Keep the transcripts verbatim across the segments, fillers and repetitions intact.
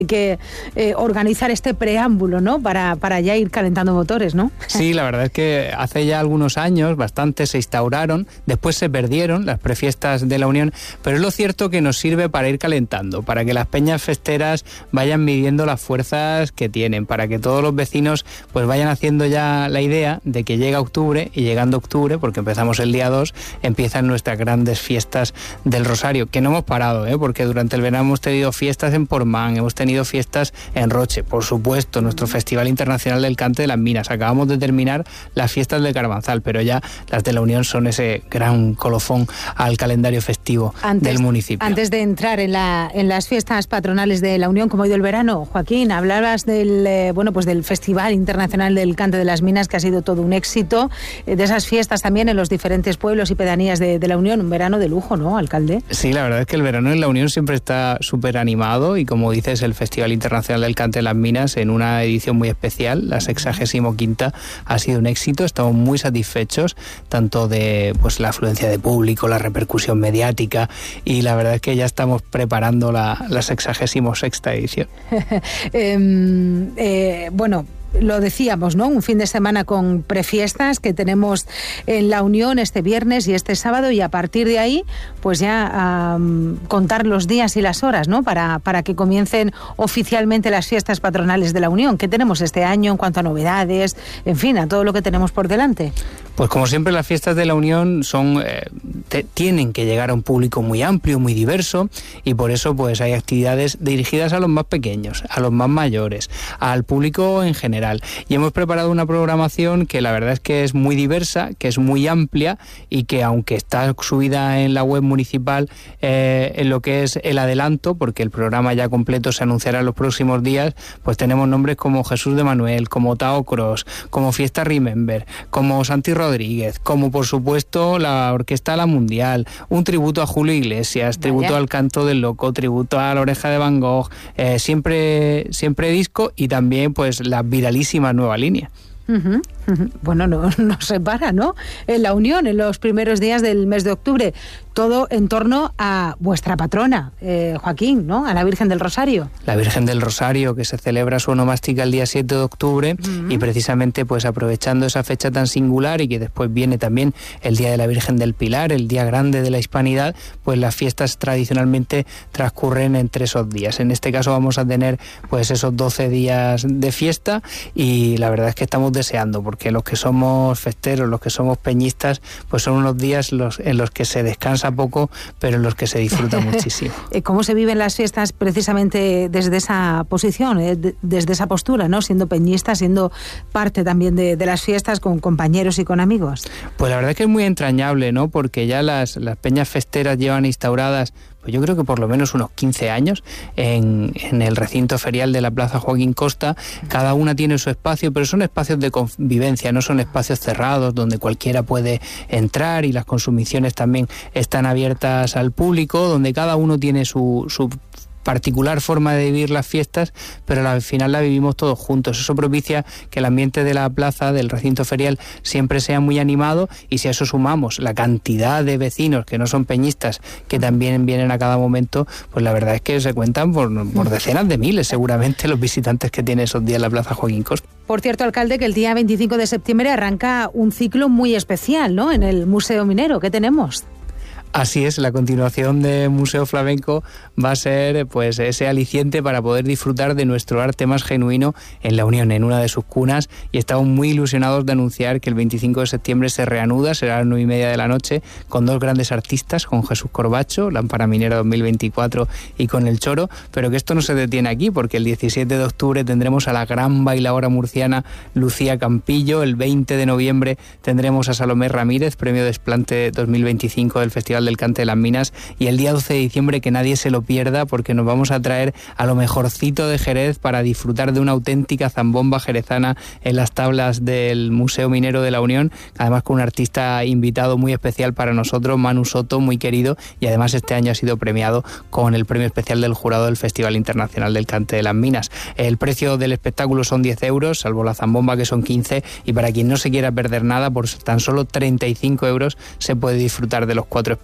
que eh, organizar este preámbulo, ¿no? Para, para ya ir calentando motores, ¿no? Sí, la verdad es que hace ya algunos años bastante se instauraron, después se perdieron las prefiestas de la Unión, pero es lo cierto que nos sirve para ir calentando, para que las peñas festeras vayan midiendo las fuerzas que tienen, para que todos los vecinos pues vayan haciendo ya la idea de que llega octubre, y llegando octubre, porque empezamos el día dos, empiezan nuestras grandes fiestas del Rosario, que no hemos parado, ¿eh? Porque durante el verano hemos tenido fiestas en Portmán, hemos tenido fiestas en Roche, por supuesto, nuestro Festival Internacional del Cante de las Minas. Acabamos de terminar las fiestas de Carabanzal, pero ya las de la Unión son ese gran colofón al calendario festivo antes, del municipio. Antes de entrar en, la, en las fiestas patronales de la Unión, como ha ido el verano, Joaquín, hablabas del, eh, bueno, pues del Festival Internacional del Cante de las Minas, que ha sido todo un éxito, eh, de esas fiestas también en los diferentes pueblos y pedanías de, de la Unión, un verano de lujo, ¿no, alcalde? Sí, la verdad es que el verano en la Unión siempre está súper animado y, como dices, el Festival Internacional del Cante de las Minas, en una edición muy especial, la sexagésimo quinta, ha sido un éxito. Estamos muy satisfechos tanto de pues la afluencia de público, la repercusión mediática, y la verdad es que ya estamos preparando la, la sexagésimo sexta edición. eh, eh, bueno, lo decíamos, ¿no? Un fin de semana con prefiestas que tenemos en la Unión este viernes y este sábado, y a partir de ahí, pues ya um, contar los días y las horas, ¿no? Para, para que comiencen oficialmente las fiestas patronales de la Unión. ¿Qué tenemos este año en cuanto a novedades? En fin, a todo lo que tenemos por delante. Pues como siempre, las fiestas de la Unión son eh, te, tienen que llegar a un público muy amplio, muy diverso, y por eso pues hay actividades dirigidas a los más pequeños, a los más mayores, al público en general. Y hemos preparado una programación que la verdad es que es muy diversa, que es muy amplia, y que, aunque está subida en la web municipal eh, en lo que es el adelanto, porque el programa ya completo se anunciará en los próximos días, pues tenemos nombres como Jesús de Manuel, como Tao Cross, como Fiesta Remember, como Santi Rodríguez, como por supuesto la Orquesta La Mundial, un tributo a Julio Iglesias, Vaya. tributo al Canto del Loco, tributo a La Oreja de Van Gogh, eh, siempre, siempre disco, y también pues la viralísima nueva línea. Uh-huh, uh-huh. Bueno, no, no se para, ¿no? En la Unión, en los primeros días del mes de octubre, todo en torno a vuestra patrona, eh, Joaquín, ¿no? A la Virgen del Rosario. La Virgen del Rosario, que se celebra su onomástica el día siete de octubre, uh-huh. y precisamente pues aprovechando esa fecha tan singular, y que después viene también el Día de la Virgen del Pilar, el día grande de la Hispanidad, pues las fiestas tradicionalmente transcurren entre esos días. En este caso vamos a tener pues esos doce días de fiesta, y la verdad es que estamos deseando, porque los que somos festeros, los que somos peñistas, pues son unos días los, en los que se descansa poco, pero en los que se disfruta muchísimo. ¿Cómo se viven las fiestas precisamente desde esa posición, eh? desde esa postura, ¿no? Siendo peñista, siendo parte también de, de las fiestas con compañeros y con amigos. Pues la verdad es que es muy entrañable, ¿no? Porque ya las, las peñas festeras llevan instauradas, pues yo creo que por lo menos unos quince años en, en el recinto ferial de la Plaza Joaquín Costa. Cada una tiene su espacio, pero son espacios de convivencia, no son espacios cerrados donde cualquiera puede entrar, y las consumiciones también están abiertas al público, donde cada uno tiene su, su particular forma de vivir las fiestas, pero al final la vivimos todos juntos. Eso propicia que el ambiente de la plaza, del recinto ferial, siempre sea muy animado, y si a eso sumamos la cantidad de vecinos que no son peñistas, que también vienen a cada momento, pues la verdad es que se cuentan por, por decenas de miles seguramente los visitantes que tiene esos días la Plaza Joaquín Costa. Por cierto, alcalde, que el día veinticinco de septiembre arranca un ciclo muy especial, ¿no? En el Museo Minero. ¿Qué tenemos? Así es, la continuación de Museo Flamenco va a ser pues ese aliciente para poder disfrutar de nuestro arte más genuino en la Unión, en una de sus cunas, y estamos muy ilusionados de anunciar que el veinticinco de septiembre se reanuda, será a las nueve y media de la noche, con dos grandes artistas, con Jesús Corbacho, Lámpara Minera dos mil veinticuatro, y con El Choro, pero que esto no se detiene aquí, porque el diecisiete de octubre tendremos a la gran bailaora murciana Lucía Campillo, el veinte de noviembre tendremos a Salomé Ramírez, premio Desplante dos mil veinticinco del Festival del Cante de las Minas, y el día doce de diciembre que nadie se lo pierda, porque nos vamos a traer a lo mejorcito de Jerez para disfrutar de una auténtica zambomba jerezana en las tablas del Museo Minero de la Unión, además con un artista invitado muy especial para nosotros, Manu Soto, muy querido, y además este año ha sido premiado con el premio especial del jurado del Festival Internacional del Cante de las Minas. El precio del espectáculo son diez euros, salvo la zambomba, que son quince, y para quien no se quiera perder nada, por tan solo treinta y cinco euros se puede disfrutar de los cuatro espectáculos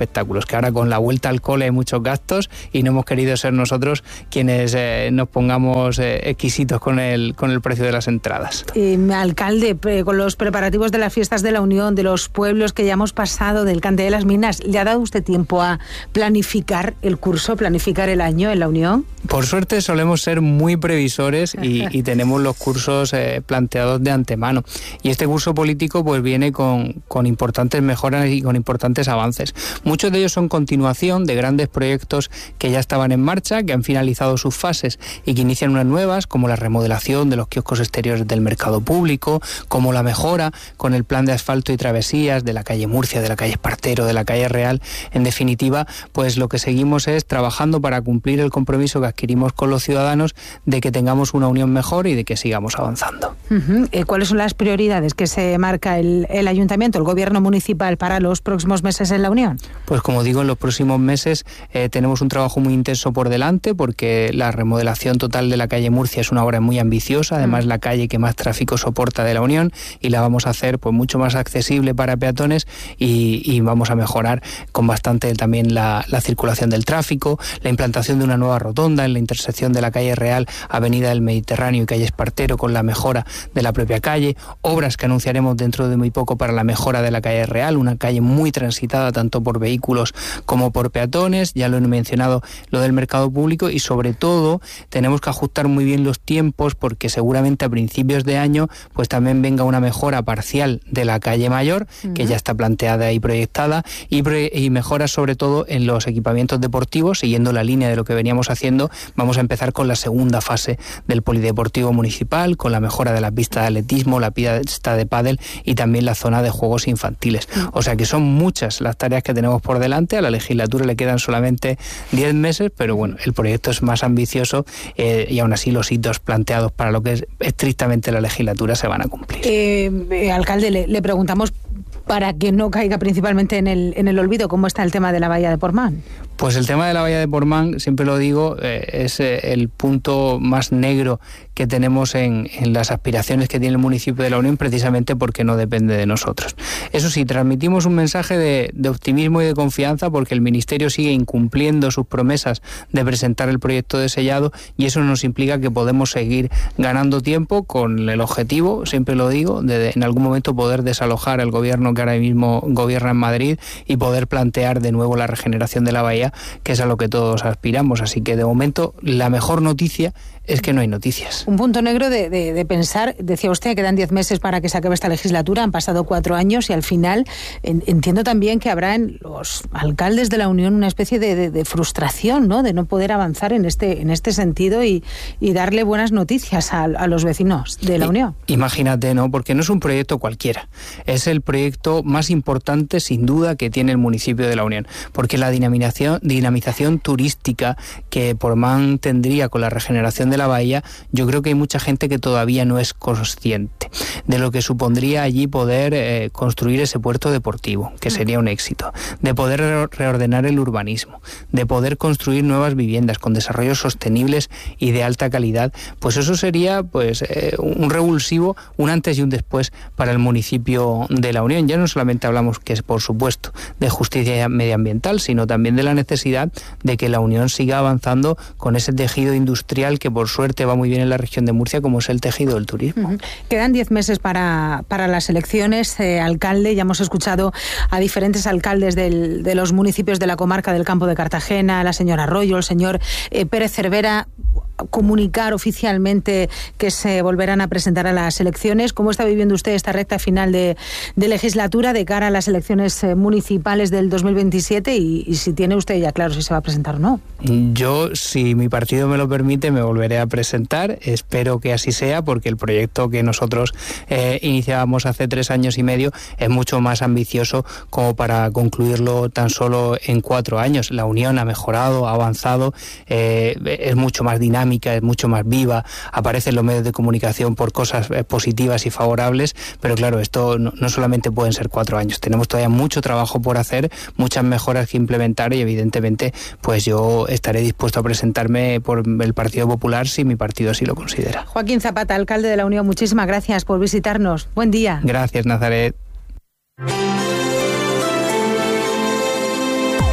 espectáculos, que ahora con la vuelta al cole hay muchos gastos y no hemos querido ser nosotros quienes eh, nos pongamos eh, exquisitos con el, con el precio de las entradas. Eh, alcalde, eh, con los preparativos de las fiestas de la Unión, de los pueblos que ya hemos pasado, del Cante de las Minas, ¿le ha dado usted tiempo a planificar el curso, planificar el año en la Unión? Por suerte solemos ser muy previsores y, y tenemos los cursos eh, planteados de antemano. Y este curso político pues viene con, con importantes mejoras y con importantes avances. Muchos de ellos son continuación de grandes proyectos que ya estaban en marcha, que han finalizado sus fases y que inician unas nuevas, como la remodelación de los kioscos exteriores del mercado público, como la mejora con el plan de asfalto y travesías de la calle Murcia, de la calle Espartero, de la calle Real. En definitiva, pues lo que seguimos es trabajando para cumplir el compromiso que adquirimos con los ciudadanos de que tengamos una unión mejor y de que sigamos avanzando. Uh-huh. ¿Cuáles son las prioridades que se marca el, el Ayuntamiento, el Gobierno municipal para los próximos meses en la Unión? Pues como digo, en los próximos meses eh, tenemos un trabajo muy intenso por delante, porque la remodelación total de la calle Murcia es una obra muy ambiciosa, además uh-huh. la calle que más tráfico soporta de la Unión, y la vamos a hacer pues mucho más accesible para peatones y, y vamos a mejorar con bastante también la, la circulación del tráfico, la implantación de una nueva rotonda en la intersección de la calle Real, Avenida del Mediterráneo y calle Espartero, con la mejora de la propia calle, obras que anunciaremos dentro de muy poco para la mejora de la calle Real, una calle muy transitada tanto por vehículos como por peatones, ya lo he mencionado, lo del mercado público, y sobre todo tenemos que ajustar muy bien los tiempos, porque seguramente a principios de año pues también venga una mejora parcial de la calle Mayor, uh-huh. que ya está planteada y proyectada, y, pre- y mejoras sobre todo en los equipamientos deportivos, siguiendo la línea de lo que veníamos haciendo. Vamos a empezar con la segunda fase del polideportivo municipal, con la mejora de las pistas de atletismo, la pista de pádel y también la zona de juegos infantiles. O sea que son muchas las tareas que tenemos por delante. A la legislatura le quedan solamente diez meses, pero bueno, el proyecto es más ambicioso eh, y aún así los hitos planteados para lo que es estrictamente la legislatura se van a cumplir. Eh, eh, alcalde, le, le preguntamos, para que no caiga principalmente en el, en el olvido, ¿cómo está el tema de la bahía de Portmán? Pues el tema de la bahía de Portmán, siempre lo digo, eh, es eh, el punto más negro que tenemos en, en las aspiraciones que tiene el municipio de La Unión, precisamente porque no depende de nosotros. Eso sí, transmitimos un mensaje de, de optimismo y de confianza, porque el Ministerio sigue incumpliendo sus promesas de presentar el proyecto de sellado, y eso nos implica que podemos seguir ganando tiempo con el objetivo, siempre lo digo, de, de en algún momento poder desalojar al gobierno que ahora mismo gobierna en Madrid y poder plantear de nuevo la regeneración de la bahía, que es a lo que todos aspiramos. Así que de momento la mejor noticia es que no hay noticias. Un punto negro de, de, de pensar, decía usted, quedan diez meses para que se acabe esta legislatura, han pasado cuatro años y al final en, entiendo también que habrá en los alcaldes de la Unión una especie de, de, de frustración, ¿no?, de no poder avanzar en este, en este sentido y, y darle buenas noticias a, a los vecinos de la I, Unión. Imagínate, ¿no?, porque no es un proyecto cualquiera, es el proyecto más importante sin duda que tiene el municipio de la Unión, porque la dinamización, dinamización turística que Portmán tendría con la regeneración de la bahía, yo creo que hay mucha gente que todavía no es consciente de lo que supondría allí poder eh, construir ese puerto deportivo, que sería un éxito, de poder re- reordenar el urbanismo, de poder construir nuevas viviendas con desarrollos sostenibles y de alta calidad. Pues eso sería pues eh, un revulsivo, un antes y un después para el municipio de la Unión. Ya no solamente hablamos, que es por supuesto, de justicia medioambiental, sino también de la necesidad de que la Unión siga avanzando con ese tejido industrial que por suerte va muy bien en la región de Murcia, como es el tejido del turismo. Uh-huh. Quedan diez meses para, para las elecciones, eh, alcalde. Ya hemos escuchado a diferentes alcaldes del, de los municipios de la comarca del Campo de Cartagena, la señora Arroyo, el señor eh, Pérez Cervera, comunicar oficialmente que se volverán a presentar a las elecciones. ¿Cómo está viviendo usted esta recta final de, de legislatura de cara a las elecciones eh, municipales del dos mil veintisiete y, y si tiene usted ya claro si se va a presentar o no? Yo, si mi partido me lo permite, me volveré a presentar. Espero que así sea, porque el proyecto que nosotros eh, iniciábamos hace tres años y medio es mucho más ambicioso como para concluirlo tan solo en cuatro años. La Unión ha mejorado, ha avanzado, eh, es mucho más dinámica, es mucho más viva, aparecen los medios de comunicación por cosas eh, positivas y favorables, pero claro, esto no, no solamente pueden ser cuatro años, tenemos todavía mucho trabajo por hacer, muchas mejoras que implementar y evidentemente pues yo estaré dispuesto a presentarme por el Partido Popular si mi partido así lo considera. Joaquín Zapata, alcalde de la Unión, muchísimas gracias por visitarnos. Buen día. Gracias, Nazaret.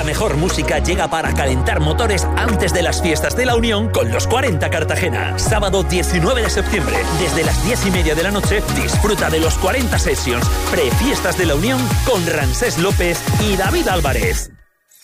mejor música llega para calentar motores antes de las fiestas de la Unión con los cuarenta Cartagena. Sábado diecinueve de septiembre, desde las diez y media de la noche, disfruta de los cuarenta Sessions, prefiestas de la Unión con Ramsés López y David Álvarez.